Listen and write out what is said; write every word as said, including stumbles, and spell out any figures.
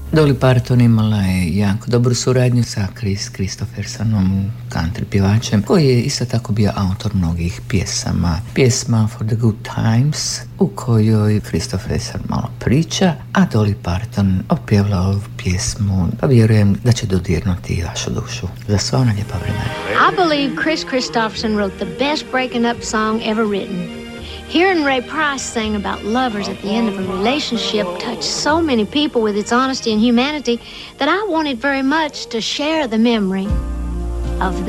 Dolly Parton imala je jako dobru suradnju sa Kris Kristoffersonom, country pjevačem, koji je isto tako bio autor mnogih pjesama. Pjesma For the Good Times, u kojoj Kristofferson malo priča, a Dolly Parton opjevala ovu pjesmu, pa vjerujem da će dodirnuti vašu dušu. Za sva ona lijepa vremena. I believe Kris Kristofferson wrote the best breaking up song ever written. Hearing Ray Price sing about lovers at the end of a relationship touched so many people with its honesty and humanity that I wanted very much to share the memory of